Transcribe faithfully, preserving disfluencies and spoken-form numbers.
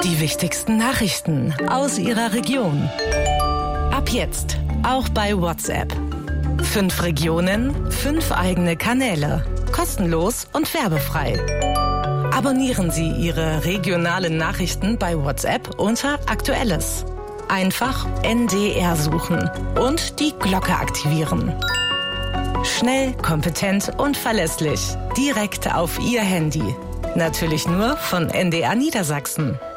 Die wichtigsten Nachrichten aus Ihrer Region. Ab jetzt auch bei WhatsApp. Fünf Regionen, fünf eigene Kanäle. Kostenlos und werbefrei. Abonnieren Sie Ihre regionalen Nachrichten bei WhatsApp unter Aktuelles. Einfach N D R suchen und die Glocke aktivieren. Schnell, kompetent und verlässlich. Direkt auf Ihr Handy. Natürlich nur von N D R Niedersachsen.